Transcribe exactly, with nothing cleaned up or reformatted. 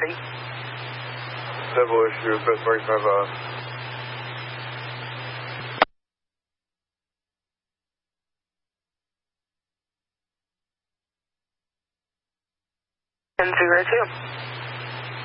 ready. Civil issue, bit thirty-five off. ten zero two.